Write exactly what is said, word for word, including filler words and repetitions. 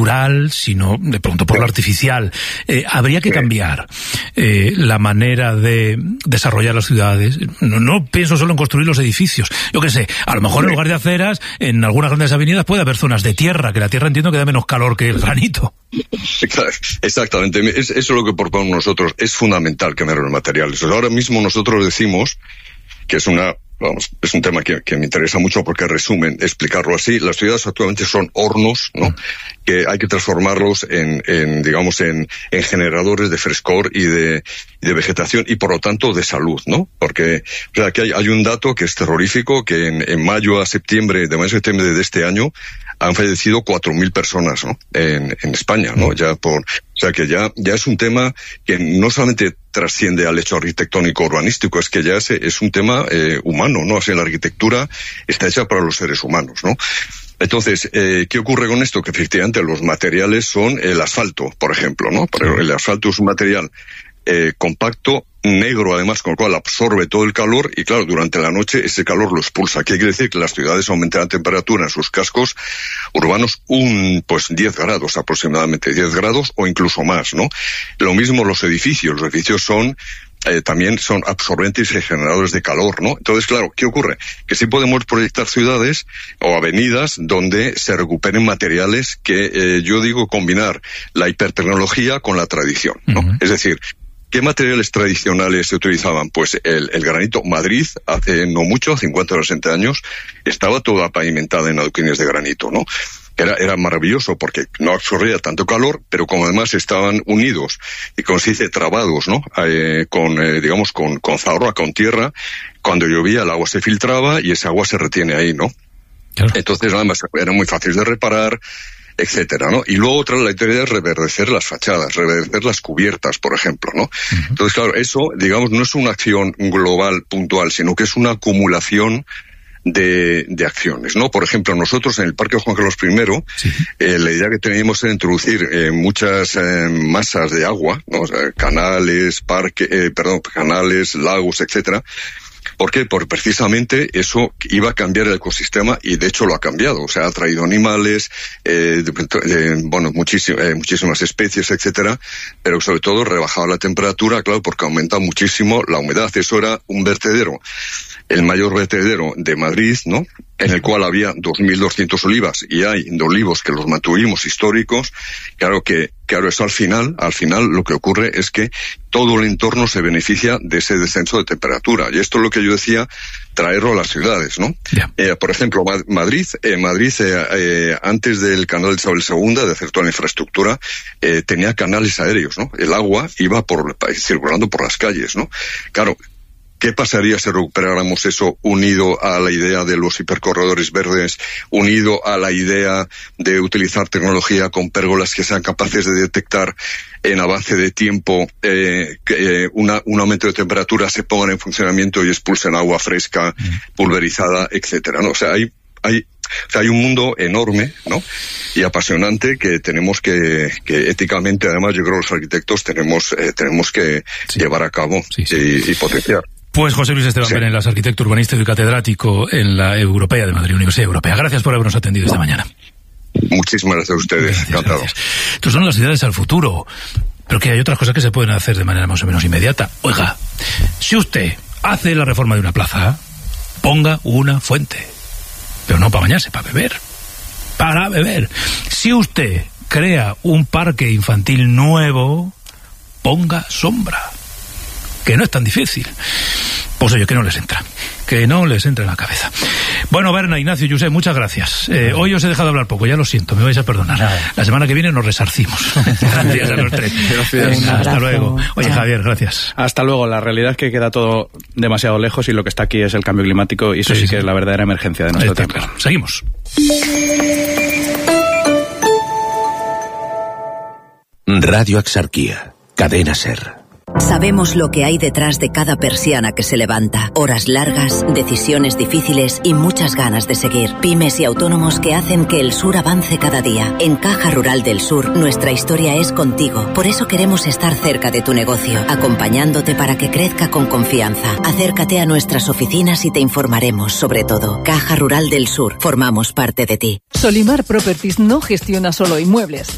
natural, sino de pronto por lo artificial. Eh, habría que cambiar eh, la manera de desarrollar las ciudades. No, no pienso solo en construir los edificios. Yo qué sé, a lo mejor en lugar de aceras, en algunas grandes avenidas puede haber zonas de tierra, que la tierra entiendo que da menos calor que el granito. Exactamente, es, eso es lo que proponemos nosotros. Es fundamental cambiar los materiales. Ahora mismo nosotros decimos que es una Vamos, es un tema que, que me interesa mucho porque resumen, explicarlo así. Las ciudades actualmente son hornos, ¿no? Que hay que transformarlos en, en digamos, en, en generadores de frescor y de, y de vegetación y por lo tanto de salud, ¿no? Porque, o sea, aquí hay, hay un dato que es terrorífico, que en, en mayo a septiembre, de mayo a septiembre de este año, han fallecido cuatro mil personas, ¿no? En, en España, ¿no? Ya por, o sea que ya, ya es un tema que no solamente trasciende al hecho arquitectónico urbanístico, es que ya es, es un tema eh, humano, ¿no? O sea, la arquitectura está hecha para los seres humanos, ¿no? Entonces, eh, ¿qué ocurre con esto? Que efectivamente los materiales son el asfalto, por ejemplo, ¿no? Pero el asfalto es un material eh, compacto, negro además, con lo cual absorbe todo el calor y claro, durante la noche ese calor lo expulsa. ¿Qué quiere decir? Que las ciudades aumentan la temperatura en sus cascos urbanos un, pues diez grados aproximadamente, diez grados o incluso más, ¿no? Lo mismo los edificios, los edificios son Eh, también son absorbentes y generadores de calor, ¿no? Entonces, claro, ¿qué ocurre? Que sí podemos proyectar ciudades o avenidas donde se recuperen materiales que, eh, yo digo, combinar la hipertecnología con la tradición, ¿no? Uh-huh. Es decir, ¿qué materiales tradicionales se utilizaban? Pues el, el granito. Madrid, hace no mucho, cincuenta o sesenta años, estaba toda pavimentada en adoquines de granito, ¿no? Era, era maravilloso porque no absorbía tanto calor, pero como además estaban unidos y como se dice trabados, ¿no? Eh, con, eh, digamos, con, con zarra, con tierra, cuando llovía el agua se filtraba y esa agua se retiene ahí, ¿no? Claro. Entonces, además, era muy fácil de reparar, etcétera, ¿no? Y luego otra, la idea es reverdecer las fachadas, reverdecer las cubiertas, por ejemplo, ¿no? Uh-huh. Entonces, claro, eso, digamos, no es una acción global, puntual, sino que es una acumulación de, de acciones, ¿no? Por ejemplo, nosotros en el Parque Juan Carlos primero, sí. eh, la idea que teníamos era introducir eh, muchas eh, masas de agua, ¿no? O sea, canales, parque, eh, perdón, canales, lagos, etcétera. ¿Por qué? Porque precisamente eso iba a cambiar el ecosistema y de hecho lo ha cambiado. O sea, ha traído animales, eh, de, de, bueno, muchísimas, eh, muchísimas especies, etcétera, pero sobre todo rebajaba la temperatura, claro, porque aumenta muchísimo la humedad. Eso era un vertedero, el mayor vertedero de Madrid, ¿no? En el cual había dos mil doscientos olivas y hay de olivos que los mantuvimos históricos. Claro que, claro, eso al final, al final lo que ocurre es que todo el entorno se beneficia de ese descenso de temperatura. Y esto es lo que yo decía, traerlo a las ciudades, ¿no? Yeah. Eh, por ejemplo, Madrid, eh, Madrid eh, eh, antes del canal de Isabel segunda, de hacer toda la infraestructura, eh, tenía canales aéreos, ¿no? El agua iba por, circulando por las calles, ¿no? Claro, ¿qué pasaría si recuperáramos eso unido a la idea de los hipercorredores verdes, unido a la idea de utilizar tecnología con pérgolas que sean capaces de detectar en avance de tiempo eh, eh, una, un aumento de temperatura, se pongan en funcionamiento y expulsen agua fresca, pulverizada, etcétera, ¿no? O sea, hay, hay, o sea, hay un mundo enorme, ¿no? Y apasionante que tenemos que, que éticamente, además, yo creo que los arquitectos tenemos, eh, tenemos que sí. llevar a cabo sí, sí. Y, y potenciar. Pues José Luis Esteban sí. Benelas, arquitecto urbanista y catedrático en la Europea de Madrid, Universidad Europea. Gracias por habernos atendido esta mañana. Muchísimas gracias a ustedes, gracias, encantado. Gracias. Estos son las ciudades al futuro, pero que hay otras cosas que se pueden hacer de manera más o menos inmediata. Oiga, si usted hace la reforma de una plaza, ponga una fuente, pero no para bañarse, para beber, para beber. Si usted crea un parque infantil nuevo, ponga sombra, que no es tan difícil. Pues oye, que no les entra, que no les entra en la cabeza. Bueno, Berna, Ignacio, Josep, muchas gracias. Eh, hoy os he dejado hablar poco, ya lo siento, me vais a perdonar. Nada. La semana que viene nos resarcimos. Gracias a los tres. Gracias. Hasta luego. Oye, Javier, gracias. Hasta luego. La realidad es que queda todo demasiado lejos y lo que está aquí es el cambio climático y eso sí, sí que sí. es la verdadera emergencia de nuestro tiempo. Claro. Seguimos. Radio Axarquía, Cadena SER. Sabemos lo que hay detrás de cada persiana que se levanta. Horas largas, decisiones difíciles y muchas ganas de seguir. Pymes y autónomos que hacen que el sur avance cada día. En Caja Rural del Sur, nuestra historia es contigo. Por eso queremos estar cerca de tu negocio, acompañándote para que crezca con confianza. Acércate a nuestras oficinas y te informaremos sobre todo. Caja Rural del Sur, formamos parte de ti. Solimar Properties no gestiona solo inmuebles.